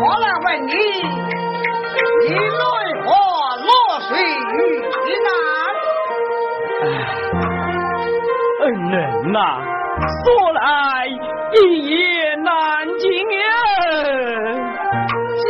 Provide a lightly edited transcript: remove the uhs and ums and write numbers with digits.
我来问你，你为何落水遇难？ 恩人啊，说来一